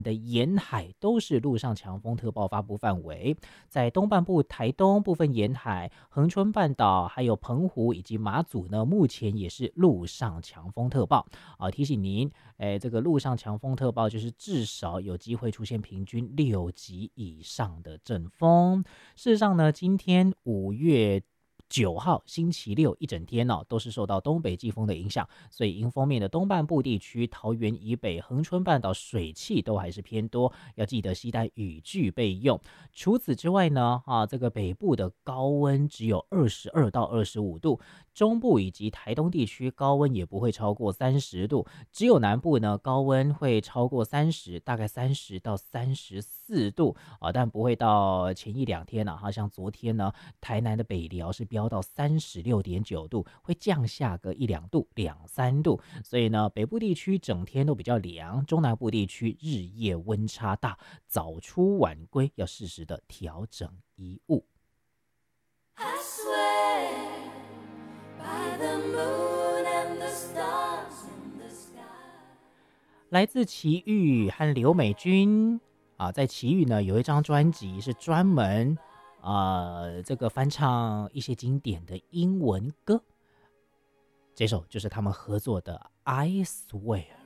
的沿海都是陆上强风特报发布范围，在东半部台东部分沿海、恒春半岛、还有澎湖以及马祖呢，目前也是陆上强风特报提醒您，这个陆上强风特报就是至少有机会出现平均6级以上的阵风。事实上呢，今天5月9号星期六一整天都是受到东北季风的影响，所以迎风面的东半部地区、桃园以北、恒春半岛水汽都还是偏多，要记得携带雨具备用。除此之外呢，这个北部的高温只有22到25度，中部以及台东地区高温也不会超过30度，只有南部呢高温会超过30，大概30到34度但不会到前一两天像昨天呢，台南的北寮是飙到36.9度，会降下个1-2度、2-3度，所以呢，北部地区整天都比较凉，中南部地区日夜温差大，早出晚归要适时的调整衣物。I swear by the moon and the stars in the sky。 来自齐豫和刘美君在齐豫呢有一张专辑是专门这个翻唱一些经典的英文歌，这首就是他们合作的 I Swear。